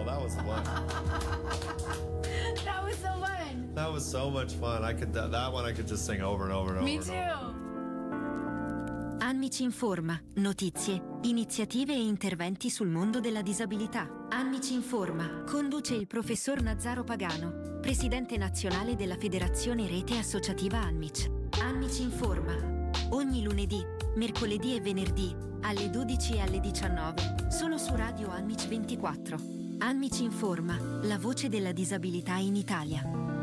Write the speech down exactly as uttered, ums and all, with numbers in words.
that was fun. That was so fun. That was so much fun. I could that one I could just sing over and over and over. Me and over. too. Anmici Informa, notizie, iniziative e interventi sul mondo della disabilità. Anmici Informa, conduce il professor Nazzaro Pagano, presidente nazionale della Federazione Rete Associativa Anmic. Anmici Informa, ogni lunedì, mercoledì e venerdì, alle dodici e alle diciannove, solo su Radio Anmic ventiquattro. Anmici Informa, la voce della disabilità in Italia.